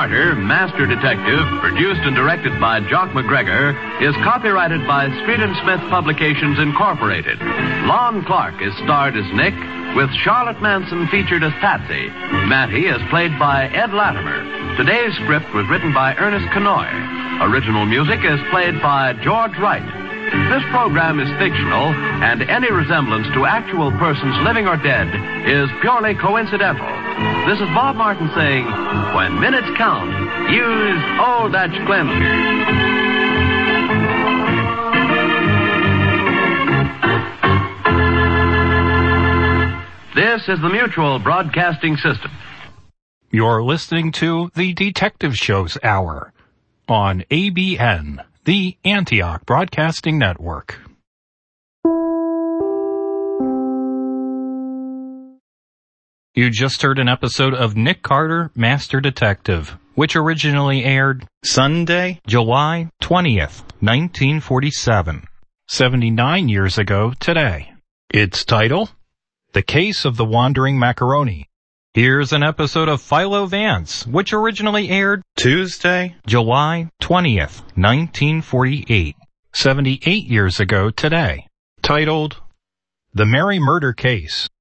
Carter, Master Detective, produced and directed by Jock McGregor, is copyrighted by Street & Smith Publications, Incorporated. Lon Clark is starred as Nick, with Charlotte Manson featured as Patsy. Mattie is played by Ed Latimer. Today's script was written by Ernest Kenoy. Original music is played by George Wright. This program is fictional, and any resemblance to actual persons living or dead is purely coincidental. This is Bob Martin saying, when minutes count, use Old Dutch Cleanser. This is the Mutual Broadcasting System. You're listening to the Detective Shows Hour on ABN, the Antioch Broadcasting Network. You just heard an episode of Nick Carter, Master Detective, which originally aired Sunday, July 20th, 1947, 79 years ago today. Its title, The Case of the Wandering Macaroni. Here's an episode of Philo Vance, which originally aired Tuesday, July 20th, 1948, 78 years ago today, titled The Mary Murder Case.